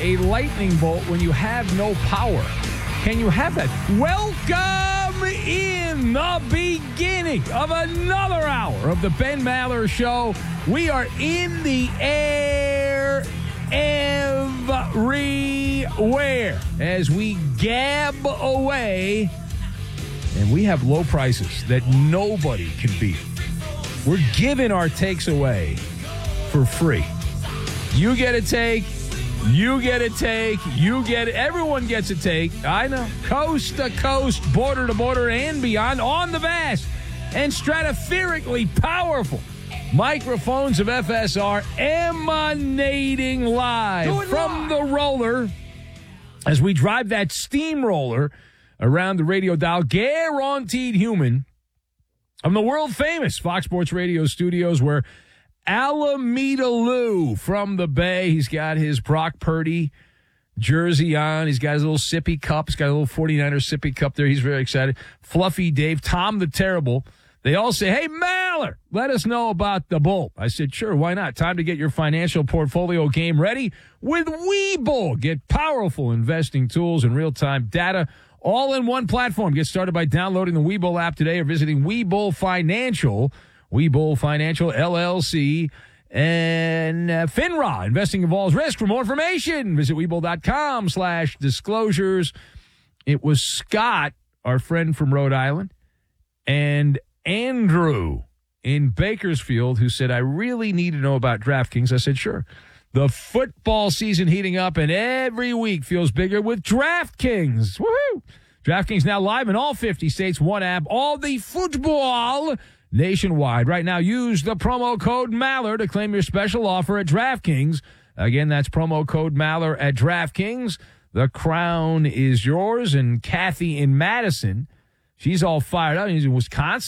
a lightning bolt when you have no power? Can you have that? Welcome in the beginning of another hour of the Ben Maller Show. We are in the air everywhere as we gab away, and we have low prices that nobody can beat. We're giving our takes away for free. You get a take, you get a take, everyone gets a take. I know. Coast to coast, border to border, and beyond on the vast and stratospherically powerful microphones of FSR emanating live from the roller as we drive that steamroller around the radio dial, guaranteed human, from the world-famous Fox Sports Radio studios where Alameda Lou from the Bay, he's got his Brock Purdy jersey on. He's got his little sippy cup. He's got a little 49er sippy cup there. He's very excited. Fluffy Dave, Tom the Terrible. They all say, hey, Maller, let us know about the Bull. I said, sure, why not? Time to get your financial portfolio game ready with Webull. Get powerful investing tools and real-time data all in one platform. Get started by downloading the Webull app today or visiting Webull Financial, LLC, and FINRA. Investing involves risk. For more information, visit Webull.com/disclosures. It was Scott, our friend from Rhode Island, and Andrew in Bakersfield who said, I really need to know about DraftKings. I said, sure. The football season heating up, and every week feels bigger with DraftKings. Woohoo! DraftKings now live in all 50 states, one app, all the football nationwide. Right now, use the promo code Maller to claim your special offer at DraftKings. Again, that's promo code Maller at DraftKings. The crown is yours, and Kathy in Madison, she's all fired up. She's in Wisconsin.